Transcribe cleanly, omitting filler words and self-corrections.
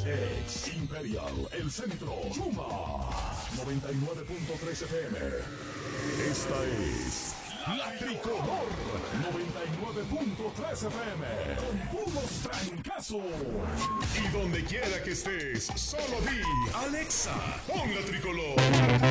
Ex Imperial, El Centro, Chuma, 99.3 FM. Esta es La Tricolor, 99.3 FM. Con puros trancazos. Y donde quiera que estés, solo di Alexa, pon La Tricolor.